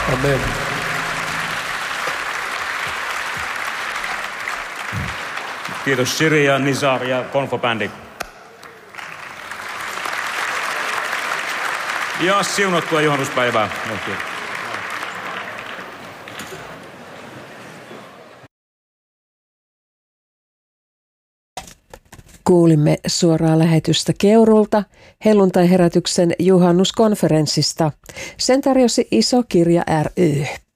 Amen. Kiitos Siri ja Nizar ja Konfo-bändi. Ja siunattua juhannuspäivää. Kuulimme suoraa lähetystä Keurulta helluntai-herätyksen juhannuskonferenssista. Sen tarjosi Iso Kirja ry.